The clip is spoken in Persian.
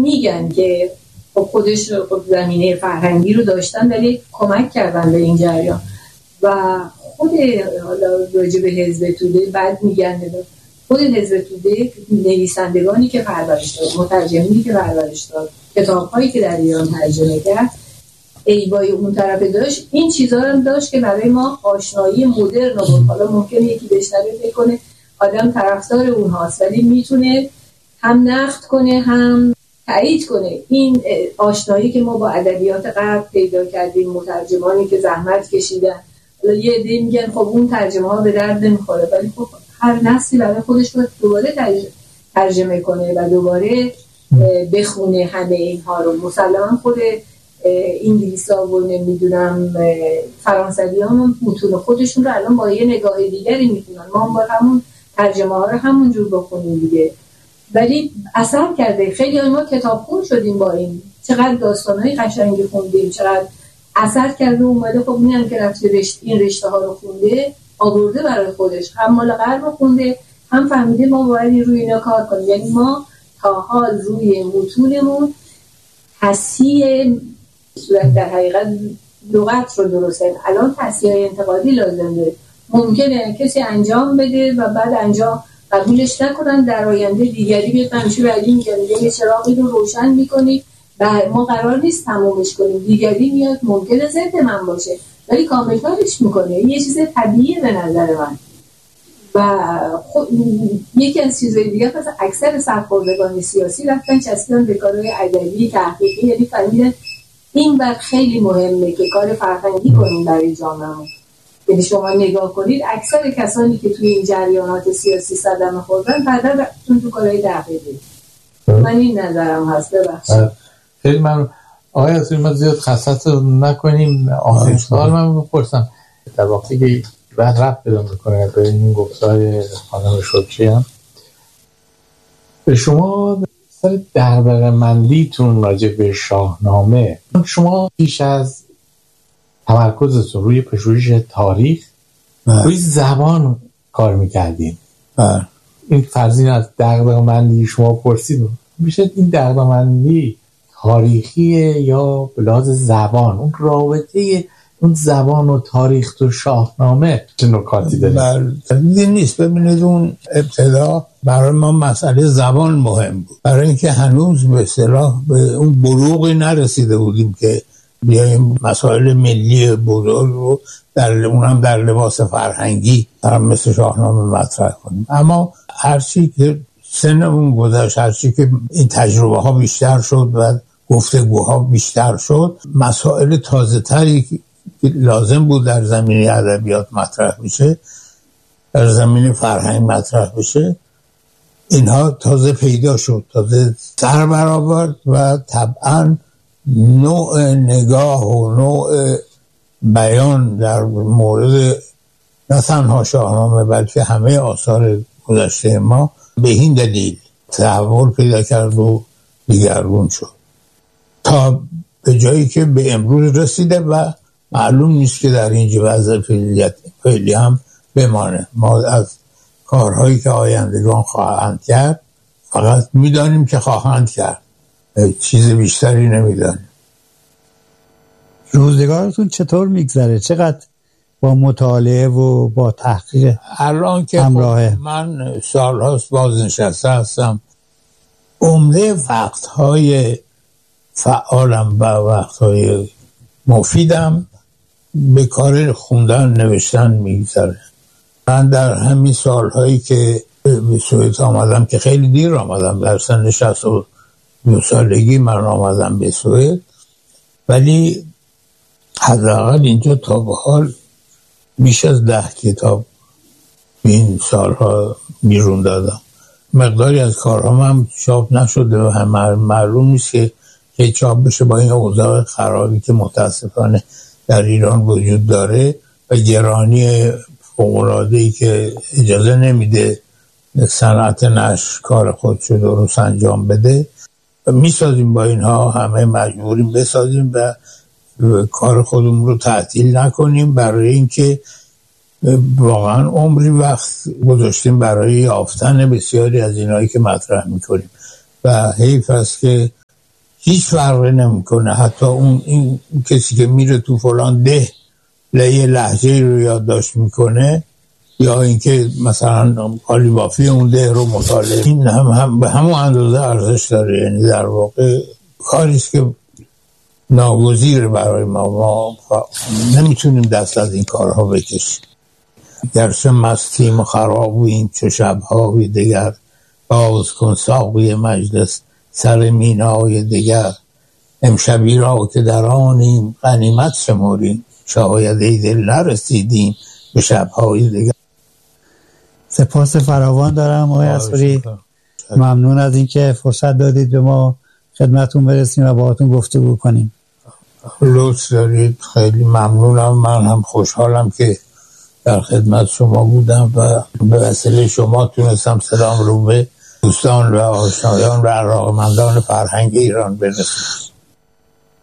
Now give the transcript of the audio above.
میگن که خودش زمینه فرهنگی رو داشتن ولی کمک کردن به این جریان. و خود حالا راجع به حزب توده بعد میگن خود حزب توده نویسندگانی که پرورش داد، مترجمینی که پرورش داد، کتاب‌هایی که در ایران ترجمه کرد، ایوای اون طرف داشت، این چیزا رو داشت که برای ما آشنایی مدرن بود. حالا ممکنه یکی بشنوه فکر کنه آدم طرفدار اونهاست، ولی میتونه هم نقد کنه هم تایید کنه این آشنایی که ما با ادبیات غرب پیدا کردیم، مترجمانی که زحمت کشیدن. یه عده میگن خب اون ترجمه ها به درد نمیخوره، ولی خب هر نسلی برای خودش باید دوباره ترجمه کنه و دوباره بخونه همه اینها رو. مسلما خود انگلیسا و نمیدونم فرانسوی ها متون خودشون رو الان با یه نگاه دیگری میخونن، ما با همون ترجمه ها رو همون جور بخونیم دیگه. ولی اثر کرده، خیلی ما کتابخون شدیم با این، چقدر داستانهای قشنگی خوندیم، چقدر اثر کرده. اومده خب میگن که رفته این رشته ها رو خونده آورده برای خودش، هم مال غرب خونده هم فهمیده ما باید روی اینا کار کنیم. یعنی ما تا حال روی متونمون تصحیح صورت در حقیقت لغت رو درسته، الان تصحیح انتقادی لازم داره. ممکنه کسی انجام بده و بعد انجام قبولش نکنن، در آینده دیگری بیاد همیشه بعدی میگن یه چراغی رو روشن میکنی و ما قرار نیست تمومش کنیم، دیگری میاد ممکنه ضد من باشه ولی کامل کارش میکنه. یه چیز طبیعیه به نظر من. و یکی از چیزهای دیگه پس اکثر سرخوردگان سیاسی رفتن چسبیدن به کارهای ادبی تحقیقی، یعنی فهمیدن این وقت خیلی مهمه که کار فرهنگی کنیم برای جامعه. یعنی شما نگاه کنید اکثر کسانی که توی این جریانات سیاسی صدمه خوردن بعدا رفتن تو کارهای تحقیقی. من این نظرم هست. ببخشید. خیلی من آقای عصیری ما زیاد خصت نکنیم. آخرین سوال من بپرسم، در وقتی که بعد رفت پیدا میکنه به این گفتار خانم شکری هم، به شما سر دغدغه‌مندیتون راجع به شاهنامه، شما پیش از تمرکزتون روی پژوهش تاریخ روی زبان کار میکردین، این فرضین از دغدغه‌مندی شما پرسید میشه این دغدغه‌مندی تاریخیه یا به لحاظ زبان، اون رابطه اون زبان و تاریخ و شاهنامه چه نکاتی داره؟ این نیست. ببینید اون ابتدا برای ما مسئله زبان مهم بود، برای اینکه هنوز به اصطلاح به اون بلوغی نرسیده بودیم که بیایم مسائل ملی بزرگ رو اونم در لباس فرهنگی هم مثل شاهنامه مطرح کنیم. اما هرچی که سنمون گذشت، هرچی که این تجربه ها بیشتر شد و گفتگوها بیشتر شد، مسائل تازه تری که لازم بود در زمینه ادبیات مطرح بشه، در زمینه فرهنگ مطرح بشه، اینها تازه پیدا شد، تازه سر برآورد و طبعا نوع نگاه و نوع بیان در مورد نه تنها شاهنامه بلکه همه آثار گذشته ما به این دلیل تحول پیدا کرد و دیگرگون شد تا به جایی که به امروز رسیده و معلوم نیست که در این وضع فعلی هم بمانه. ما از کارهایی که آیندگان خواهند کرد فقط میدانیم که خواهند کرد، چیز بیشتری نمیدانیم. روزگارتون چطور میگذره؟ چقدر با مطالعه و با تحقیق الان که من سالهاست بازنشسته هستم، عمده وقتهای فعالم و وقتهای مفیدم به کار خوندن نوشتن میگذره. من در همین سالهایی که به سوئد آمدم که خیلی دیر آمدم، در سن 62 سالگی من آمدم به سوئد، ولی حداقل اینجا تا به حال بیش از 10 کتاب این سالها بیرون دادم. مقداری از کارهام هم چاپ نشده و هم معلوم نیست که چاپ بشه با این اوضاع خرابی که متاسفانه در ایران وجود داره و گرانی فوق‌العاده‌ای که اجازه نمیده صنعت نشر کار خودشو درست انجام بده. میسازیم با اینها، همه مجبوریم بسازیم و کار خودمون رو تعطیل نکنیم، برای اینکه واقعا عمری وقت گذاشتیم برای یافتن بسیاری از اینایی که مطرح میکنیم و حیف است که هیچ فرقی نمیکنه. حتی این کسی که میره تو فلان ده یه لهجه رو یادداشت میکنه یا اینکه مثلا قالیبافی اون ده رو مطالعه، این هم به همون اندازه ارزش داره. یعنی در واقع کاریست که ناگزیر برای ما نمیتونیم دست از این کارها بکشیم. گرچه مستیم و خرابیم چه شب‌های دگر، باز کن ساقی مجلس سر مینای دگر. امشبی را که در آنیم غنیمت شمریم، شاید ای دل نرسیدیم به شب‌های دگر. سپاس فراوان دارم آقای عصفوری، ممنون از اینکه فرصت دادید به ما خدمتون برسیم و باهاتون گفتگو کنیم. لطف دارید، خیلی ممنونم. من هم خوشحالم که در خدمت شما بودم و به وسیله شما تونستم سلام رو به دوستان و آشنایان و علاقه‌مندان فرهنگ ایران برسونم.